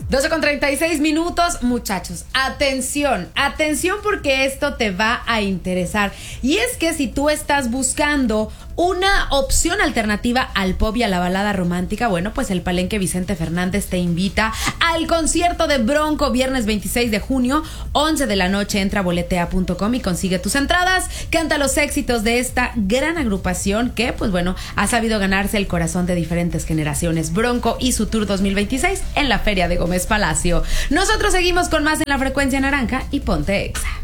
12:36, muchachos, atención porque esto te va a interesar. Y es que si tú estás buscando una opción alternativa al pop y a la balada romántica, bueno, pues el Palenque Vicente Fernández te invita al concierto de Bronco, viernes 26 de junio, 11 de la noche. Entra a boletea.com y consigue tus entradas. Canta los éxitos de esta gran agrupación que, pues bueno, ha sabido ganarse el corazón de diferentes generaciones. Bronco y su Tour 2026 en la Feria de Gómez Palacio. Nosotros seguimos con más en La Frecuencia Naranja y Ponte Exa.